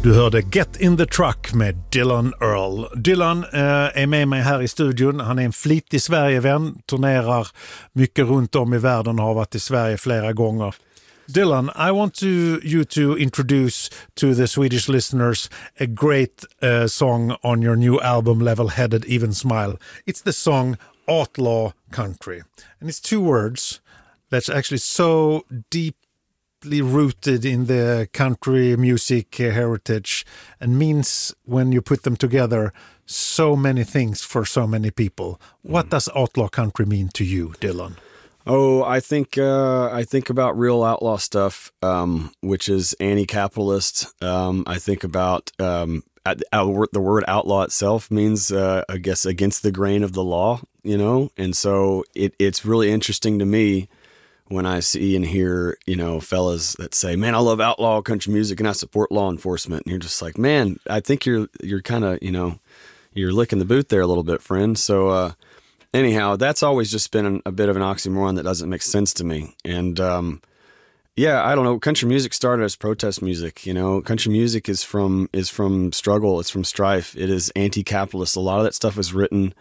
Du hörde Get in the Truck med Dylan Earl. Dylan är med mig här i studion. Han är en flitig Sverigevän, turnerar mycket runt om i världen och har varit i Sverige flera gånger. Dylan, I want you to introduce to the Swedish listeners a great song on your new album, Level-Headed Even Smile. It's the song Outlaw Country. And it's two words that's actually so deeply rooted in the country music heritage and means, when you put them together, so many things for so many people. What does outlaw country mean to you, Dylan? Oh, I think about real outlaw stuff, which is anti-capitalist. I think about the word outlaw itself means, I guess, against the grain of the law, you know? And so it's really interesting to me when I see and hear, you know, fellas that say, man, I love outlaw country music and I support law enforcement. And you're just like, man, I think you're kind of, you know, you're licking the boot there a little bit, friend. So anyhow, that's always just been a bit of an oxymoron that doesn't make sense to me. And yeah, I don't know. Country music started as protest music. You know, country music is from struggle. It's from strife. It is anti-capitalist. A lot of that stuff was written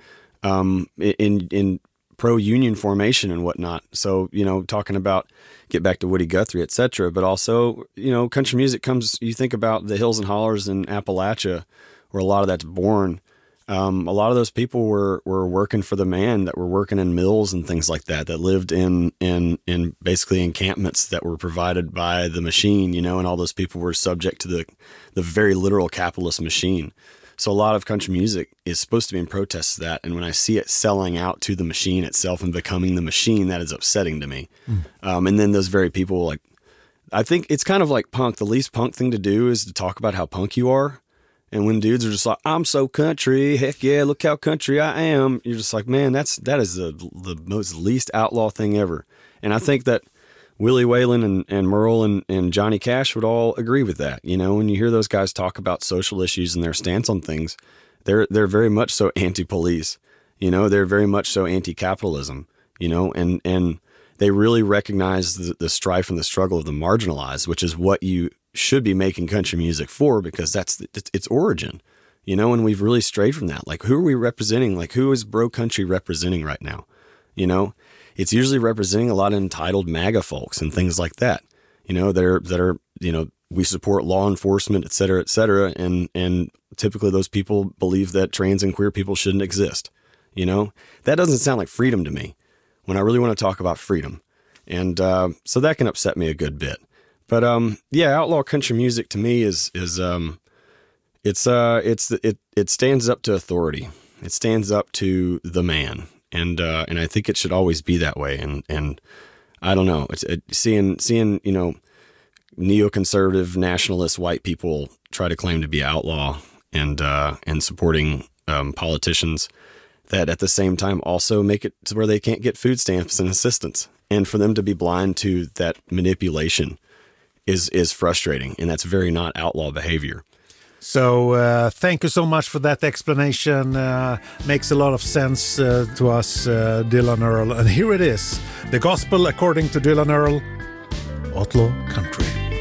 in pro-union formation and whatnot. So, you know, talking about, get back to Woody Guthrie, etc. But also, you know, country music comes, you think about the hills and hollers in Appalachia, where a lot of that's born. A lot of those people were working for the man, that were working in mills and things like that lived in basically encampments that were provided by the machine, you know, and all those people were subject to the very literal capitalist machine. So a lot of country music is supposed to be in protest to that. And when I see it selling out to the machine itself and becoming the machine, that is upsetting to me. And then those very people, like, I think it's kind of like punk. The least punk thing to do is to talk about how punk you are. And when dudes are just like, I'm so country, heck yeah, look how country I am. You're just like, man, that is the most least outlaw thing ever. And I think that Willie Whalen and Merle and Johnny Cash would all agree with that. You know, when you hear those guys talk about social issues and their stance on things, they're very much so anti-police. You know, they're very much so anti-capitalism, you know, and they really recognize the strife and the struggle of the marginalized, which is what you should be making country music for, because that's its origin, you know, and we've really strayed from that. Like, who are we representing? Like, who is bro country representing right now? You know, it's usually representing a lot of entitled MAGA folks and things like that, you know, that are, you know, we support law enforcement, et cetera, and typically those people believe that trans and queer people shouldn't exist. You know, that doesn't sound like freedom to me when I really want to talk about freedom. And so that can upset me a good bit. But yeah, outlaw country music to me is it stands up to authority. It stands up to the man, and I think it should always be that way. And I don't know, seeing you know, neoconservative nationalist white people try to claim to be outlaw and supporting politicians that at the same time also make it to where they can't get food stamps and assistance, and for them to be blind to that manipulation is frustrating, and that's very not outlaw behavior. So thank you so much for that explanation. Makes a lot of sense to us, Dylan Earl. And here it is, the gospel according to Dylan Earl, Outlaw Country.